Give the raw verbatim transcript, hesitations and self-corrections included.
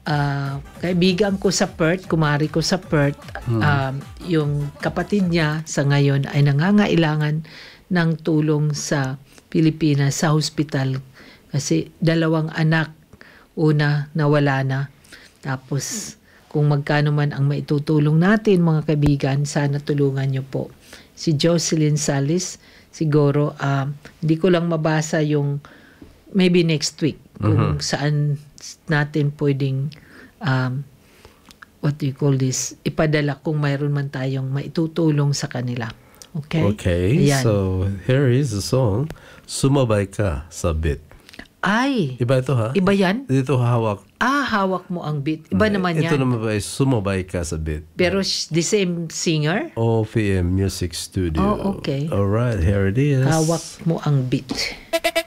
uh, kaibigan ko sa Perth, kumari ko sa Perth, hmm. um, yung kapatid niya sa ngayon ay nangangailangan ng tulong sa Pilipinas, sa hospital. Kasi dalawang anak, una nawala na. Tapos kung magkano man ang maitutulong natin mga kaibigan, sana tulungan niyo po. Si Jocelyn Salis, siguro uh, hindi ko lang mabasa yung maybe next week kung uh-huh. saan natin pwedeng um, what do you call this, ipadala kung mayroon man tayong maitutulong sa kanila. Okay? Okay, Ayan. So here is the song, Sumabay Ka sa Beat. Ay! Iba ito ha? Iba yan? Dito hawak. Ah, hawak mo ang beat. Iba naman yan. Ito naman ba ay Sumabay Ka sa Beat. Pero the same singer? O P M Music Studio. Oh, okay. Alright, here it is. Hawak mo ang beat.